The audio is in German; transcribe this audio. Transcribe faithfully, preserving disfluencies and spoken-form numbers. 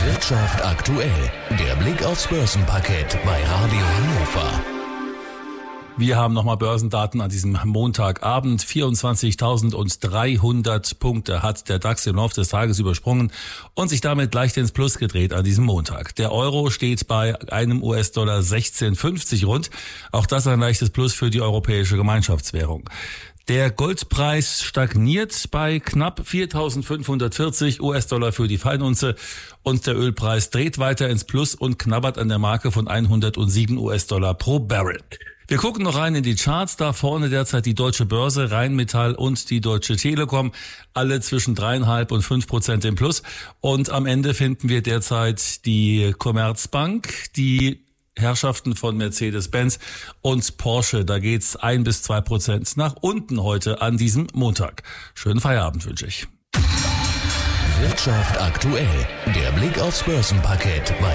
Wirtschaft aktuell, der Blick aufs Börsenparkett bei Radio Hannover. Wir haben nochmal Börsendaten an diesem Montagabend. vierundzwanzigtausenddreihundert Punkte hat der DAX im Laufe des Tages übersprungen und sich damit leicht ins Plus gedreht an diesem Montag. Der Euro steht bei einem U S-Dollar sechzehn fünfzig rund. Auch das ein leichtes Plus für die europäische Gemeinschaftswährung. Der Goldpreis stagniert bei knapp viertausendfünfhundertvierzig U S-Dollar für die Feinunze und der Ölpreis dreht weiter ins Plus und knabbert an der Marke von hundertsieben U S-Dollar pro Barrel. Wir gucken noch rein in die Charts. Da vorne derzeit die Deutsche Börse, Rheinmetall und die Deutsche Telekom. Alle zwischen dreieinhalb und fünf Prozent im Plus. Und am Ende finden wir derzeit die Commerzbank, die Herrschaften von Mercedes-Benz und Porsche. Da geht's ein bis zwei Prozent nach unten heute an diesem Montag. Schönen Feierabend wünsche ich. Wirtschaft aktuell, der Blick aufs Börsenparkett bei